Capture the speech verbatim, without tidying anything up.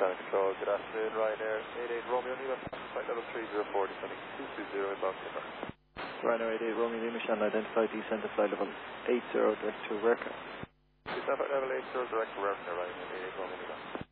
Channel Control, good afternoon, Ryanair eight eight Romeo Lima, flight level three zero four, descending two two zero inbound Timber. Ryanair eight eight Romeo Lima, Channel identified descent to flight level eight zero, direct to America. Descent flight level eight zero, direct to Ryanair eight eight Romeo Lima.